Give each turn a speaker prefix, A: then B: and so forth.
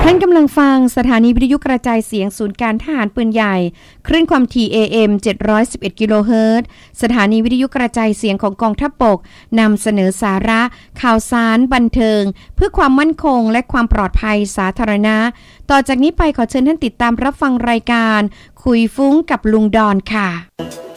A: ท่านกำลังฟังสถานีวิทยุกระจายเสียงศูนย์การทหารปืนใหญ่คลื่นความถี่ AM 711 กิโลเฮิรตซ์สถานีวิทยุกระจายเสียงของกองทัพบกนำเสนอสาระข่าวสารบันเทิงเพื่อความมั่นคงและความปลอดภัยสาธารณะต่อจากนี้ไปขอเชิญท่านติดตามรับฟังรายการคุยฟุ้งกับลุงดอนค่ะ